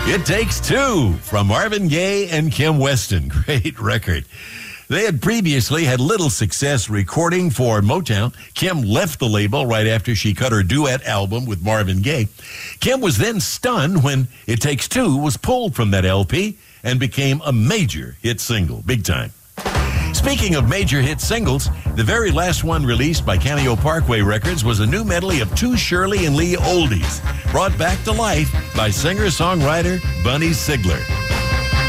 It Takes Two from Marvin Gaye and Kim Weston. Great record. They had previously had little success recording for Motown. Kim left the label right after she cut her duet album with Marvin Gaye. Kim was then stunned when It Takes Two was pulled from that LP and became a major hit single, big time. Speaking of major hit singles, the very last one released by Cameo Parkway Records was a new medley of two Shirley and Lee oldies, brought back to life by singer-songwriter Bunny Sigler.